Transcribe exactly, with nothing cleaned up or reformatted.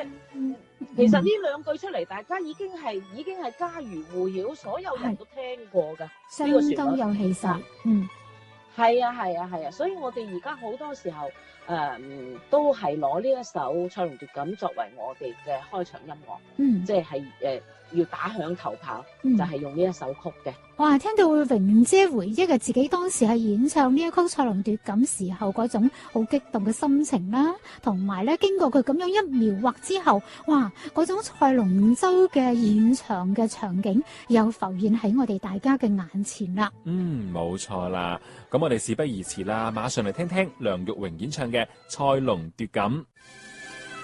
誒，其實呢兩句出嚟，大家已經係已經係家喻戶曉，所有人都聽過㗎。 相呢個旋律當有氣勢。嗯， 係啊係啊係啊，所以我哋而家好多時候誒、呃、都係攞呢一首《賽龍奪錦》作為我哋嘅開場音樂， 嗯， 即係誒要打響頭炮， 嗯就係用呢一首曲嘅。 哇！聽到榮姐回憶嘅自己當時係演唱呢一曲《賽龍奪錦》時候嗰種好激動嘅心情啦，同埋咧經過佢咁樣一描畫之後，哇！嗰種賽龍舟嘅現場嘅場景又浮現喺我哋大家嘅眼前啦。 嗯，冇錯啦。咁我哋事不宜遲啦，馬上嚟聽聽梁玉榮演唱嘅《賽龍奪錦》。